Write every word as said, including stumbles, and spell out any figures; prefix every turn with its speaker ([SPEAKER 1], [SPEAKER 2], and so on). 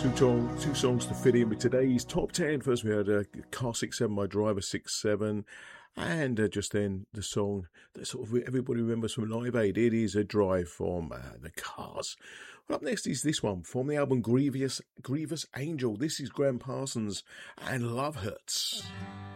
[SPEAKER 1] Two, tong- two songs to fit in with today's top ten. First, we had uh, Car six seven by Driver six seven, and uh, just then the song that sort of everybody remembers from Live Aid. It is a drive from uh, the Cars. Well, up next is this one from the album Grievous, Grievous Angel. This is Graham Parsons and Love Hurts.